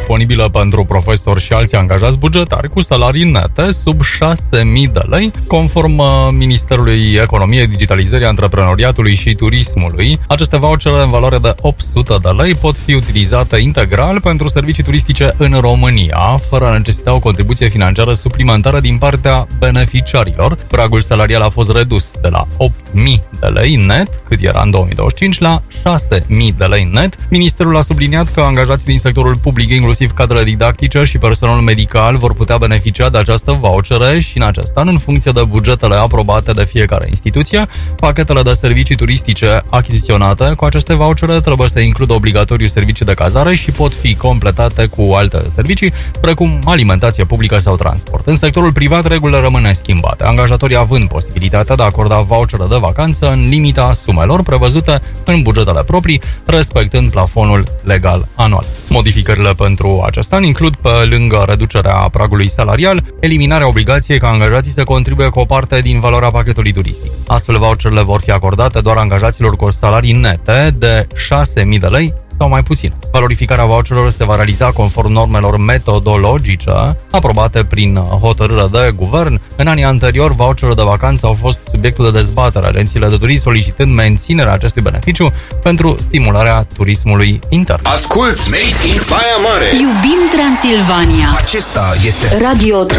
disponibilă pentru profesori și alți angajați bugetari cu salarii nete sub 6.000 de lei, conform Ministerului Economiei, Digitalizării, Antreprenoriatului și Turismului. Aceste vouchere în valoare de 800 de lei pot fi utilizate integral pentru servicii turistice în România, fără a necesita o contribuție financiară suplimentară din partea beneficiarilor. Pragul salarial a fost redus de la 8.000 de lei net, cât era în 2025, la 6.000 de lei net. Ministerul a subliniat că angajații din sectorul public, inclusiv cadrele didactice și personalul medical, vor putea beneficia de această vouchere și în acest an, în funcție de bugetele aprobate de fiecare instituție. Pachetele de servicii turistice achiziționate cu aceste vouchere trebuie să includă obligatoriu servicii de cazare și pot fi completate cu alte servicii, precum alimentație publică sau transport. În sectorul privat, regulile rămân neschimbate, angajatorii având posibilitatea de a acorda vouchere de vacanță în limita sumelor prevăzute în bugetele proprii, respectând plafonul legal anual. Modificările pentru acest an includ, pe lângă reducerea pragului salarial, eliminarea obligației ca angajații să contribuie cu o parte din valoarea pachetului turistic. Astfel, voucherele vor fi acordate doar angajaților cu salarii nete de 6.000 de lei sau mai puțin. Valorificarea voucherelor se va realiza conform normelor metodologice aprobate prin hotărâre de guvern. În anii anteriori, voucherele de vacanță au fost subiectul de dezbatere agențiile de turism, solicitând menținerea acestui beneficiu pentru stimularea turismului intern. Asculți Made in Baia Mare! Iubim Transilvania! Acesta este Radio